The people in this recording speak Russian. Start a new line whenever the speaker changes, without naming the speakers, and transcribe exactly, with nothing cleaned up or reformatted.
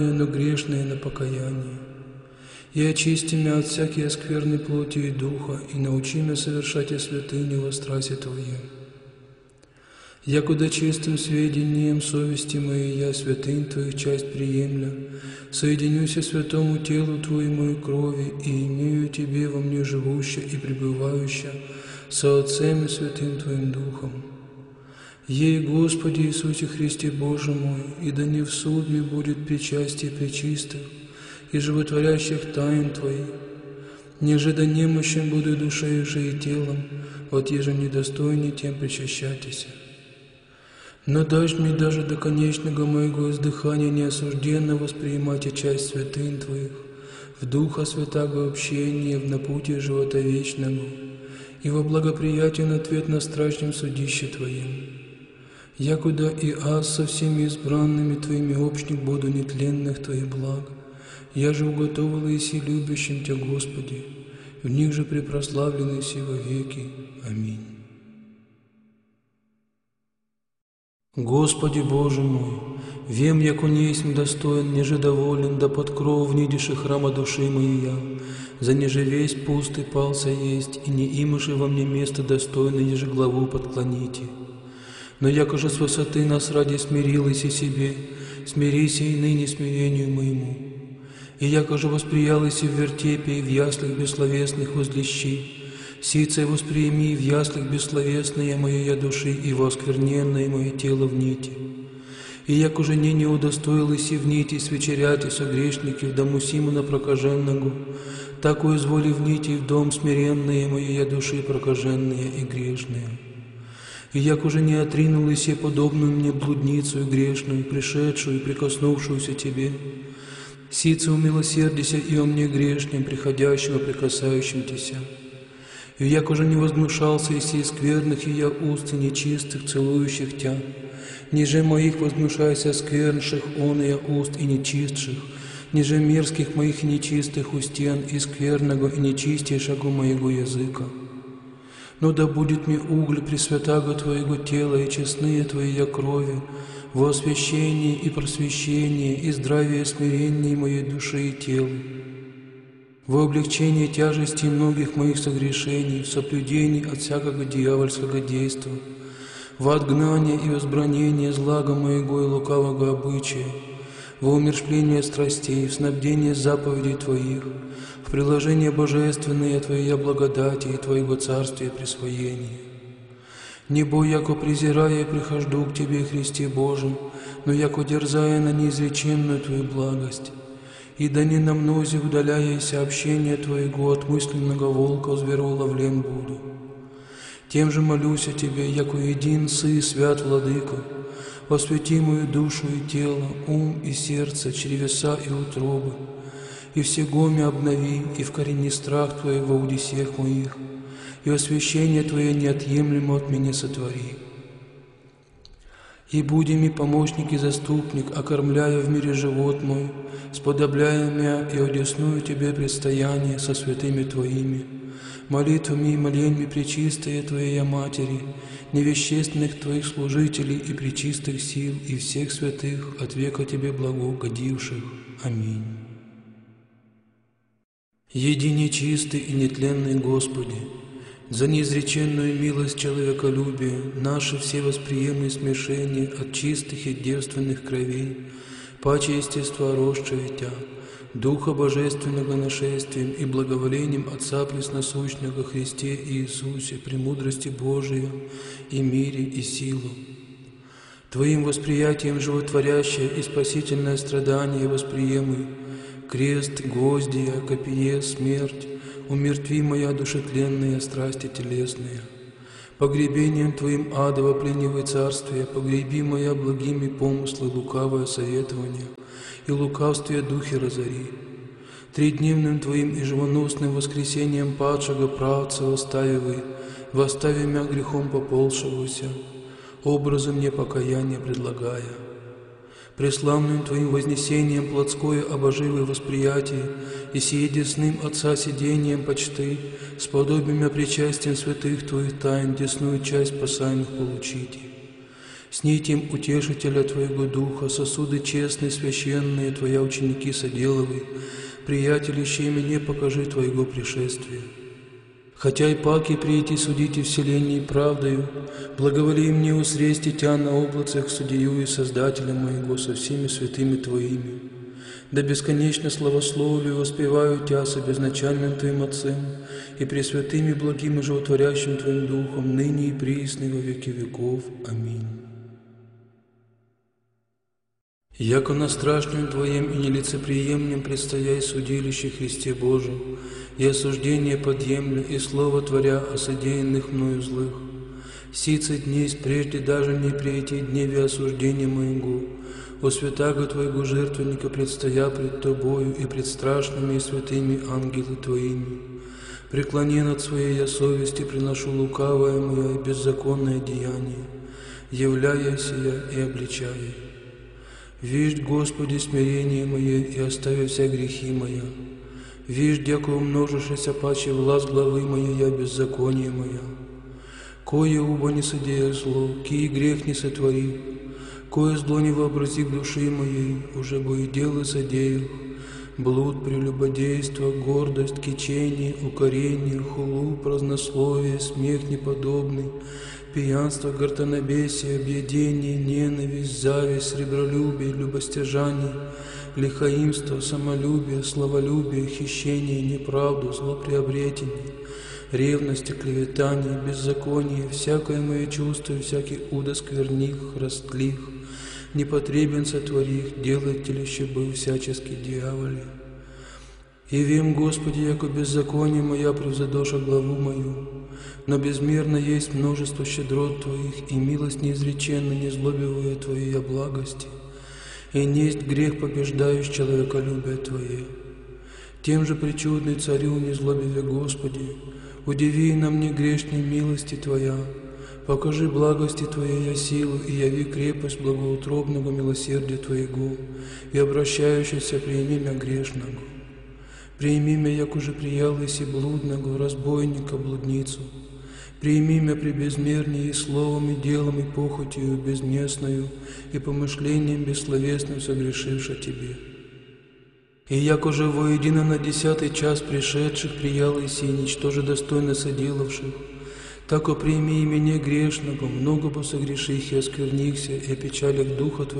но грешные на покаяние. И очисти меня от всякой оскверной плоти и духа, и научи меня совершать и святыню во страсти Твоей. Якуда чистым сведением совести моей я святынь Твоих часть приемля, соединюся святому телу Твоему и крови, и имею Тебе во мне живущее и пребывающее со Отцем и Святым Твоим Духом. Ей, Господи Иисусе Христе Боже мой, и да не в суд мне будет причастие пречистых и животворящих тайн Твоих, неже да немощен буду душею же и телом, вот еже недостойней тем причащайтеся. Но дашь мне даже до конечного моего издыхания неосужденно воспринимать и часть святынь Твоих, в Духа Святаго общения, в напутие живота вечного, и во благоприятен ответ на страшном судище Твоем. Якуда и аз со всеми избранными Твоими общник буду нетленных Твоих благ, я же уготовил Иси любящим Тебя, Господи, в них же препрославленный си во веки. Аминь. Господи Боже мой, вем, яко не есть достоин, неже доволен, да под кров внидиши храма души моей я, за неже весь пустый пался есть, и не имаши во мне место достойное, еже главу подклоните. Но яко же с высоты нас ради смирилась и себе, смирися и ныне смирению моему. И яко же восприялась и в вертепе, и в яслях бессловесных возлещи, сице восприими и в яслах бессловесное мое я души, и воскверненное мое тело в нити. И яко же не не удостоилась и в нити свечерять и согрешники в дому Симона прокаженного, так уизволи в нити в дом смиренное мое я души прокаженные и грешные. И як уже не отринул се подобную мне блудницу и грешную, пришедшую и прикоснувшуюся Тебе, сице умилосердися и о мне грешнем, приходящим и прикасающим Тебя. И як уже не возмущался и сей скверных и я уст и нечистых, целующих Тя, ниже моих возмущайся сквернших он и я уст и нечистших, ниже мерзких моих и нечистых устен и скверного и нечистейшего моего языка. Но да будет мне уголь пресвятаго Твоего тела и честные Твоя крови, во освящении и просвещении и здравие и смирении моей души и тела, во облегчении тяжести многих моих согрешений, в соблюдении от всякого дьявольского действа, во отгнание и возбранение злага моего и лукавого обычая, во умерщвление страстей, в снабдение заповедей Твоих, в приложение божественное Твоей благодати и Твоего царствия присвоения. Не бой, яко презирая, прихожду к Тебе, Христе Божий, но яко дерзая на неизреченную Твою благость, и да не на мнозе удаляяся общения Твоего от мысленного волка звероуловлен буду. Тем же молюсь о Тебе, яко един Сы, свят Владыко, освети мою душу и тело, ум и сердце, чревеса и утробы, и всегоми обнови, и вкорени страх Твой во удесех моих, и освящение Твое неотъемлемо от меня сотвори. И буди ми помощник и заступник, окормляя в мире живот мой, сподобляя меня и одесную Тебе предстояние со святыми Твоими, молитвами и моленьми пречистая Твоя Матери, невещественных Твоих служителей и пречистых сил и всех святых от века Тебе благоугодивших. Аминь. Едине чистый и нетленный Господи, за неизреченную милость человеколюбия, наши все восприемные смешения от чистых и девственных кровей, паче естества росшее Тя, Духа Божественного нашествием и благоволением Отца Пресносущного Христе Иисусе, премудрости Божия и мире и силу. Твоим восприятием животворящее и спасительное страдание восприемы, крест, гвоздия, копье, смерть, умертви моя душетленная страсти телесные. Погребением Твоим адово пленивое царствие, погреби моя благими помыслы лукавое советование, и лукавствие духи разори. Тридневным Твоим и живоносным воскресением падшего правца восставивай, восстави мя грехом поползшегося, образом мне покаяние предлагая. Преславным Твоим вознесением плотское обоживое восприятие, и сие десным Отца сидением почты, сподобимя причастием святых Твоих тайн десную часть спасаемых получите. Сни тем утешителя Твоего Духа, сосуды честные, священные, Твоя ученики соделывай, приятели, щей мне покажи Твоего пришествия. Хотя и паки прийти судите вселенной правдою, благоволи мне усрести Тя на облацах судью и Создателя моего со всеми святыми Твоими. Да бесконечно славословию воспеваю Тя с безначальным Твоим Отцем и пресвятым и благим и животворящим Твоим Духом, ныне и присно во веки веков. Аминь. Яко на страшным Твоем и нелицеприемлем предстояй судилище Христе Божьем, и осуждение подъемля, и слово творя о содеянных мною злых. Сицы дней прежде даже не прийти дневе осуждения моего, о святаго Твоего жертвенника предстоя пред Тобою и пред страшными и святыми ангелы Твоими. Преклонен от Своей я совести приношу лукавое мое и беззаконное деяние, являясь я и обличая. Виждь, Господи, смирение мое и оставя вся грехи моя. Виждь, яко умножишься паче власть главы моей, я беззаконие моя. Кое уба не содея зло, кий грех не сотвори, кое зло не вообрази в души моей, уже бы и дело содеял. Блуд, прелюбодейство, гордость, кичение, укорение, хулу, празднословие, смех неподобный, пьянство, гортанобесие, объедение, ненависть, зависть, сребролюбие, любостяжание, лихаимство, самолюбие, славолюбие, хищение, неправду, злоприобретение, ревность, клеветание, беззаконие, всякое мое чувство, всякий удо скверних, растлих, непотребен сотворих, делателище был всячески дьяволе. И вем, Господи, яко беззаконие моя превзадоша главу мою, но безмерно есть множество щедрот Твоих, и милость неизреченна, не злобивая Твоей я благости, и несть грех побеждающий человеколюбие Твое. Тем же причудный царю, не злобиве Господи, удиви на мне грешной милости Твоя, покажи благости Твоей я силу, и яви крепость благоутробного милосердия Твоего, и обращающийся прими мя грешного. Прими мя, як уже приял еси блудного, разбойника, блудницу. Прими мя при безмернее и словом, и делом, и похотью безместную, и помышлением бессловесным согрешивши Тебе. И як уже воедино на десятый час пришедших приял еси, ничтоже достойно соделавших, так о прими и меня грешного, много посогреших и осквернихся, и о печалях Духа Твоего,